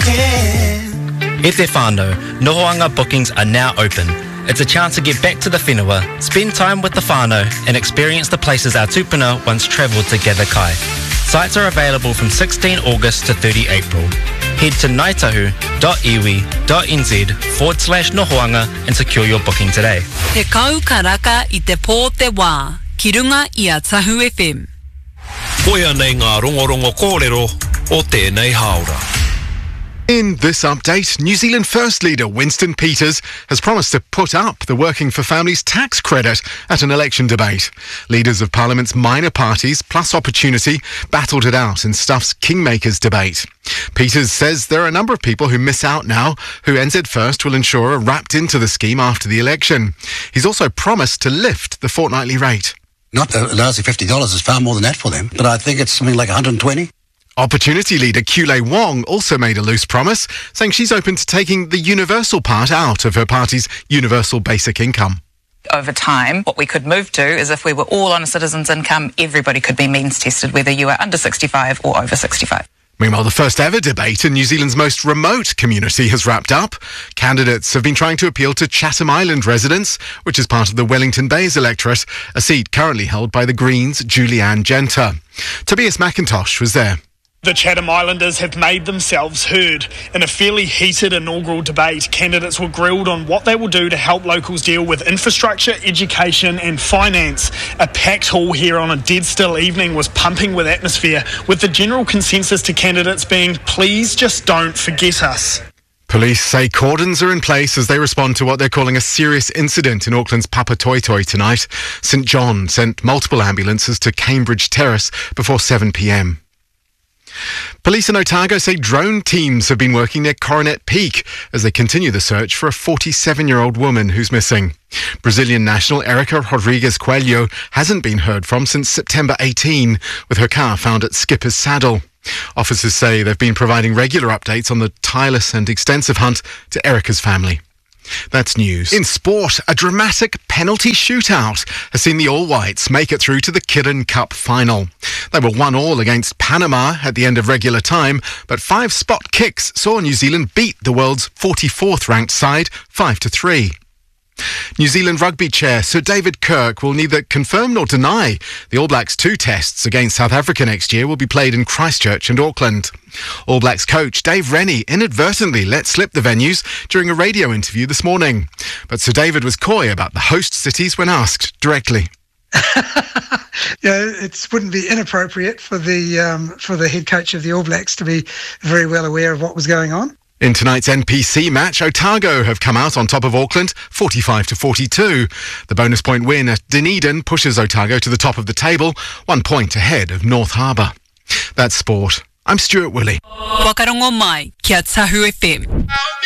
E te whānau, Nohoanga bookings are now open. It's a chance to get back to the whenua, spend time with the whānau and experience the places our tupuna once travelled to gather kai. Sites are available from 16 August to 30 April. Head to ngaitahu.iwi.nz/Nohoanga and secure your booking today. Te kau karaka I te pō te wā, ki runga I a Tahu FM. Koia nei ngā rongorongo kōrero o tēnei haora. In this update, New Zealand First Leader Winston Peters has promised to put up the Working for Families tax credit at an election debate. Leaders of Parliament's minor parties, plus Opportunity, battled it out in Stuff's Kingmakers debate. Peters says there are a number of people who miss out now, who NZ First will ensure are wrapped into the scheme after the election. He's also promised to lift the fortnightly rate. Not the lousy $50 is far more than that for them, but I think it's something like 120. Opportunity leader Kulei Wong also made a loose promise, saying she's open to taking the universal part out of her party's universal basic income. Over time, what we could move to is if we were all on a citizen's income, everybody could be means tested, whether you are under 65 or over 65. Meanwhile, the first ever debate in New Zealand's most remote community has wrapped up. Candidates have been trying to appeal to Chatham Island residents, which is part of the Wellington Bays electorate, a seat currently held by the Greens' Julianne Genter. Tobias McIntosh was there. The Chatham Islanders have made themselves heard. In a fairly heated inaugural debate, candidates were grilled on what they will do to help locals deal with infrastructure, education and finance. A packed hall here on a dead still evening was pumping with atmosphere, with the general consensus to candidates being, please just don't forget us. Police say cordons are in place as they respond to what they're calling a serious incident in Auckland's Papatoetoe tonight. St John sent multiple ambulances to Cambridge Terrace before 7 p.m. Police in Otago say drone teams have been working near Coronet Peak as they continue the search for a 47-year-old woman who's missing. Brazilian national Erica Rodrigues Coelho hasn't been heard from since September 18, with her car found at Skipper's Saddle. Officers say they've been providing regular updates on the tireless and extensive hunt to Erica's family. That's news. In sport, a dramatic penalty shootout has seen the All Whites make it through to the Kirin Cup final. They were 1-1 against Panama at the end of regular time, but 5 spot kicks saw New Zealand beat the world's 44th ranked side 5-3. New Zealand rugby chair Sir David Kirk will neither confirm nor deny the All Blacks' 2 tests against South Africa next year will be played in Christchurch and Auckland. All Blacks coach Dave Rennie inadvertently let slip the venues during a radio interview this morning. But Sir David was coy about the host cities when asked directly. It wouldn't be inappropriate for the head coach of the All Blacks to be very well aware of what was going on. In tonight's NPC match, Otago have come out on top of Auckland, 45-42. The bonus point win at Dunedin pushes Otago to the top of the table, 1 point ahead of North Harbour. That's sport. I'm Stuart Willie. Wakarongo mai, kia Tahu FM.